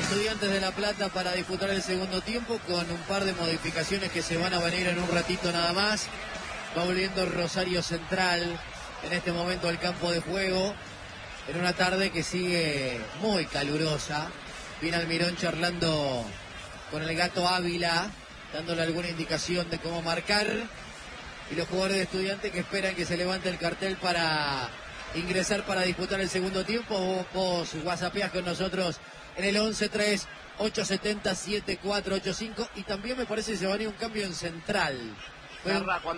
Estudiantes de La Plata para disputar el segundo tiempo con un par de modificaciones que se van a venir en un ratito nada más. Va volviendo Rosario Central en este momento al campo de juego en una tarde que sigue muy calurosa. Viene Almirón charlando con el Gato Ávila, dándole alguna indicación de cómo marcar. Y los jugadores de Estudiantes que esperan que se levante el cartel para ingresar para disputar el segundo tiempo. Vos whatsappeás con nosotros en el 11-3-870-7485. Y también me parece que se va a venir un cambio en Central.